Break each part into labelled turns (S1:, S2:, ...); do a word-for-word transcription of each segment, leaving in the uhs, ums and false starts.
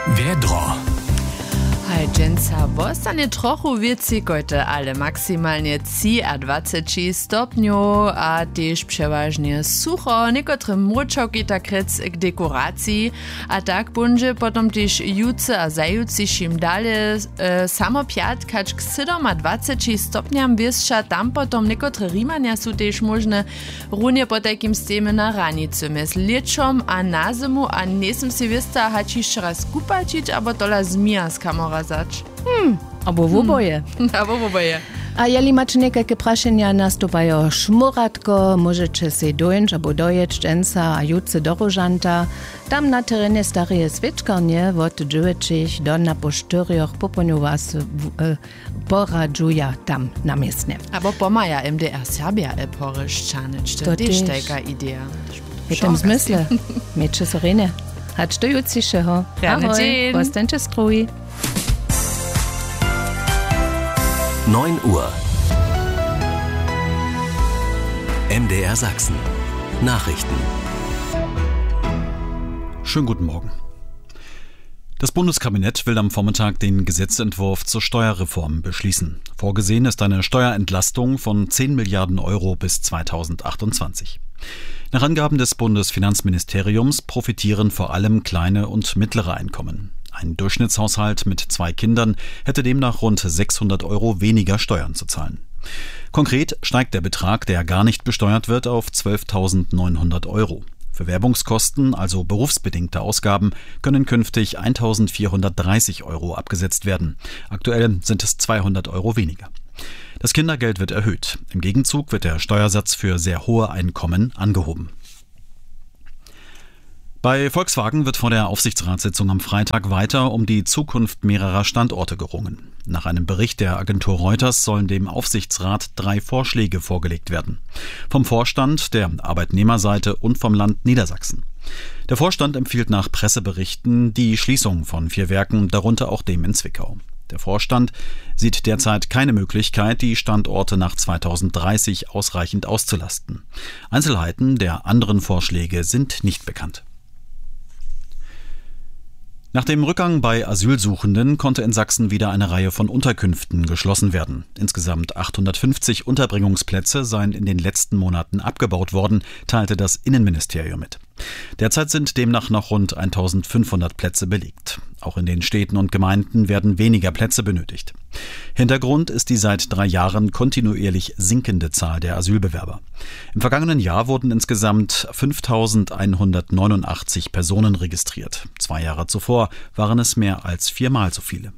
S1: Wer dra?
S2: Hej, dżęca, wostanie trochu więcej heute, ale maksymalnie trzy a dwadzieścia stopniów, a też przeważnie sucho, niekotre młoczałki tak rec k dekoracji, a tak będzie potem też jutce a zajutrzejszym dalej e, samo piatkać k dwadzieścia stopniam wieszcza, tam potom niekotre rimania są też możne, runie po takim stemy na ranicy, mes lieczom a na zimu, a nesem si wista, hać jeszcze raz kupačić, abo tola zmija z kamora zač.
S3: Hmm, abo w oboje.
S2: Abo w oboje.
S3: A jeli macie niekajkie praszenia, nastupają szmuratko, możecie się dojąć abo dojeć dżęca a jutce do Rożanta. Tam na terenie starej Swieczkarnie od dziewięciu do na po czterech poponiu was poradżuja tam na miestnie.
S2: Abo pomaja M D R Serbia e poryszczanyć, to też taka idea.
S3: W tym zmysle, miecie sorene. Hać do jutrzejszego.
S2: Gerne dzień.
S3: Postańcie strój.
S1: neun Uhr. M D R Sachsen. Nachrichten.
S4: Schönen guten Morgen. Das Bundeskabinett will am Vormittag den Gesetzentwurf zur Steuerreform beschließen. Vorgesehen ist eine Steuerentlastung von zehn Milliarden Euro bis zweitausendachtundzwanzig. Nach Angaben des Bundesfinanzministeriums profitieren vor allem kleine und mittlere Einkommen. Ein Durchschnittshaushalt mit zwei Kindern hätte demnach rund sechshundert Euro weniger Steuern zu zahlen. Konkret steigt der Betrag, der gar nicht besteuert wird, auf zwölftausendneunhundert Euro. Für Werbungskosten, also berufsbedingte Ausgaben, können künftig eintausendvierhundertdreißig Euro abgesetzt werden. Aktuell sind es zweihundert Euro weniger. Das Kindergeld wird erhöht. Im Gegenzug wird der Steuersatz für sehr hohe Einkommen angehoben. Bei Volkswagen wird vor der Aufsichtsratssitzung am Freitag weiter um die Zukunft mehrerer Standorte gerungen. Nach einem Bericht der Agentur Reuters sollen dem Aufsichtsrat drei Vorschläge vorgelegt werden. Vom Vorstand, der Arbeitnehmerseite und vom Land Niedersachsen. Der Vorstand empfiehlt nach Presseberichten die Schließung von vier Werken, darunter auch dem in Zwickau. Der Vorstand sieht derzeit keine Möglichkeit, die Standorte nach zweitausenddreißig ausreichend auszulasten. Einzelheiten der anderen Vorschläge sind nicht bekannt. Nach dem Rückgang bei Asylsuchenden konnte in Sachsen wieder eine Reihe von Unterkünften geschlossen werden. Insgesamt achthundertfünfzig Unterbringungsplätze seien in den letzten Monaten abgebaut worden, teilte das Innenministerium mit. Derzeit sind demnach noch rund eintausendfünfhundert Plätze belegt. Auch in den Städten und Gemeinden werden weniger Plätze benötigt. Hintergrund ist die seit drei Jahren kontinuierlich sinkende Zahl der Asylbewerber. Im vergangenen Jahr wurden insgesamt fünftausendeinhundertneunundachtzig Personen registriert. Zwei Jahre zuvor waren es mehr als viermal so viele.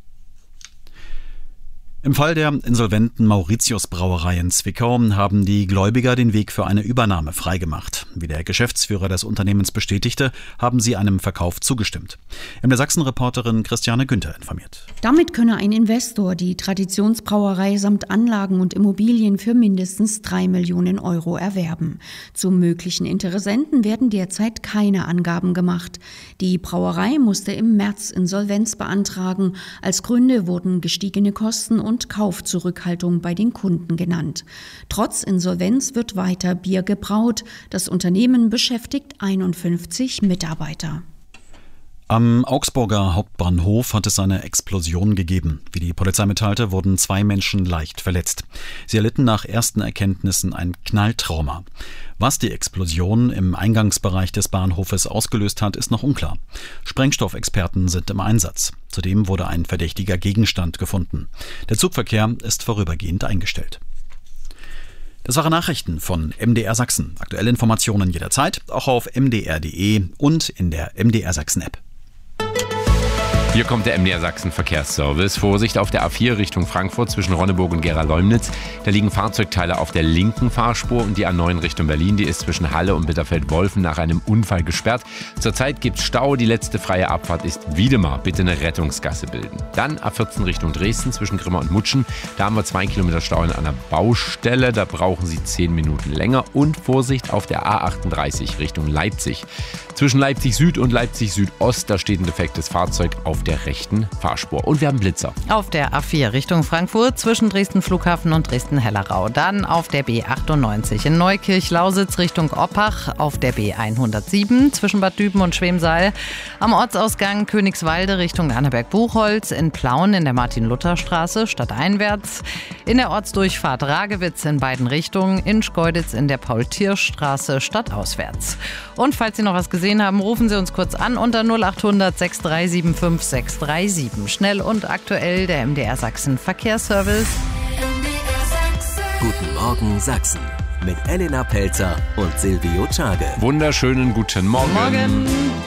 S4: Im Fall der insolventen Mauritius-Brauerei in Zwickau haben die Gläubiger den Weg für eine Übernahme freigemacht. Wie der Geschäftsführer des Unternehmens bestätigte, haben sie einem Verkauf zugestimmt. M D R Sachsen-Reporterin Christiane Günther informiert.
S5: Damit könne ein Investor die Traditionsbrauerei samt Anlagen und Immobilien für mindestens drei Millionen Euro erwerben. Zu möglichen Interessenten werden derzeit keine Angaben gemacht. Die Brauerei musste im März Insolvenz beantragen. Als Gründe wurden gestiegene Kosten und Kaufzurückhaltung bei den Kunden genannt. Trotz Insolvenz wird weiter Bier gebraut. Das Unternehmen beschäftigt einundfünfzig Mitarbeiter.
S4: Am Augsburger Hauptbahnhof hat es eine Explosion gegeben. Wie die Polizei mitteilte, wurden zwei Menschen leicht verletzt. Sie erlitten nach ersten Erkenntnissen ein Knalltrauma. Was die Explosion im Eingangsbereich des Bahnhofes ausgelöst hat, ist noch unklar. Sprengstoffexperten sind im Einsatz. Zudem wurde ein verdächtiger Gegenstand gefunden. Der Zugverkehr ist vorübergehend eingestellt. Das waren Nachrichten von M D R Sachsen. Aktuelle Informationen jederzeit, auch auf m d r punkt d e und in der M D R Sachsen App.
S6: Hier kommt der M D R Sachsen Verkehrsservice. Vorsicht auf der A vier Richtung Frankfurt zwischen Ronneburg und Gera-Leumnitz. Da liegen Fahrzeugteile auf der linken Fahrspur und die A neun Richtung Berlin, die ist zwischen Halle und Bitterfeld-Wolfen nach einem Unfall gesperrt. Zurzeit gibt es Stau, die letzte freie Abfahrt ist Wiedemar. Bitte eine Rettungsgasse bilden. Dann A vierzehn Richtung Dresden zwischen Grimma und Mutschen. Da haben wir zwei Kilometer Stau an einer Baustelle, da brauchen Sie zehn Minuten länger. Und Vorsicht auf der A achtunddreißig Richtung Leipzig. Zwischen Leipzig Süd und Leipzig Südost, da steht ein defektes Fahrzeug auf auf der rechten Fahrspur. Und wir haben Blitzer.
S7: Auf der A vier Richtung Frankfurt zwischen Dresden Flughafen und Dresden-Hellerau. Dann auf der B achtundneunzig in Neukirch-Lausitz Richtung Oppach. Auf der B hundertsieben zwischen Bad Düben und Schwemsal. Am Ortsausgang Königswalde Richtung Anneberg-Buchholz. In Plauen in der Martin-Luther-Straße stadteinwärts. In der Ortsdurchfahrt Ragewitz in beiden Richtungen. In Schkeuditz in der Paul-Thiersch-Straße stadtauswärts. Und falls Sie noch was gesehen haben, rufen Sie uns kurz an unter null acht hundert sechs drei sieben fünf sechs drei sieben. Schnell und aktuell der M D R Sachsen Verkehrsservice.
S1: Guten Morgen Sachsen mit Elena Pelzer und Silvio Czage.
S6: Wunderschönen guten Morgen.
S7: Morgen.